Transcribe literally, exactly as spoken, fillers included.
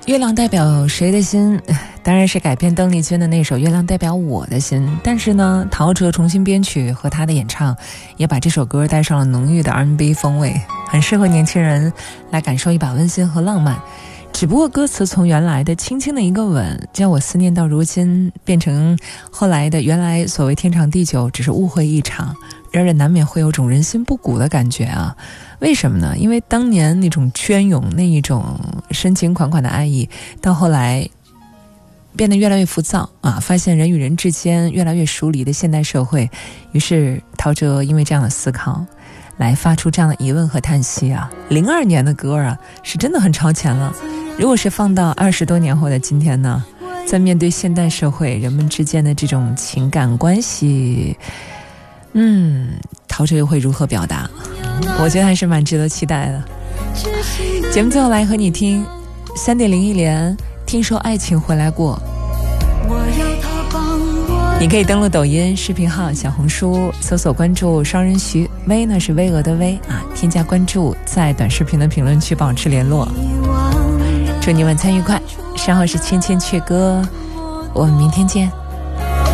月亮代表谁的心？当然是改编邓丽君的那首《月亮代表我的心》，但是呢，陶喆重新编曲和他的演唱，也把这首歌带上了浓郁的 R and B 风味，很适合年轻人来感受一把温馨和浪漫。只不过歌词从原来的轻轻的一个吻，将我思念到如今，变成后来的原来所谓天长地久只是误会一场，让人难免会有种人心不古的感觉啊。为什么呢？因为当年那种隽永，那一种深情款款的爱意，到后来变得越来越浮躁啊，发现人与人之间越来越疏离的现代社会，于是陶喆因为这样的思考来发出这样的疑问和叹息啊。零二年的歌啊，是真的很超前了。如果是放到二十多年后的今天呢，在面对现代社会人们之间的这种情感关系，嗯，陶喆又会如何表达？我觉得还是蛮值得期待的。节目最后来和你听三点零一连听说爱情回来过。你可以登录抖音视频号、小红书，搜索关注双人徐，微呢是巍峨的巍啊，添加关注，在短视频的评论区保持联络。祝你晚餐愉快，稍后是千千阙歌，我们明天见。